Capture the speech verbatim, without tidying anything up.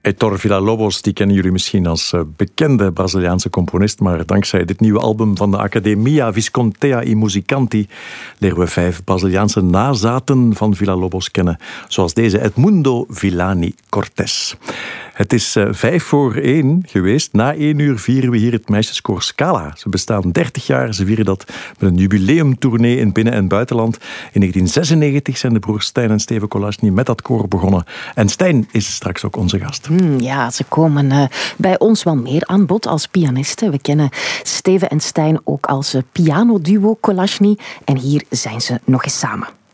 Heitor Villa-Lobos, die kennen jullie misschien als bekende Braziliaanse componist, maar dankzij dit nieuwe album van de Academia Viscontea i Musicanti leren we vijf Braziliaanse nazaten van Villa-Lobos kennen, zoals deze Edmundo Villani Cortés. Het is uh, vijf voor één geweest. Na één uur vieren we hier het meisjeskoor Scala. Ze bestaan dertig jaar. Ze vieren dat met een jubileumtournee in binnen- en buitenland. In negentien zesennegentig zijn de broers Stijn en Steven Kolasny met dat koor begonnen. En Stijn is straks ook onze gast. Hmm, ja, ze komen uh, bij ons wel meer aan bod als pianisten. We kennen Steven en Stijn ook als uh, pianoduo Kolasny. En hier zijn ze nog eens samen.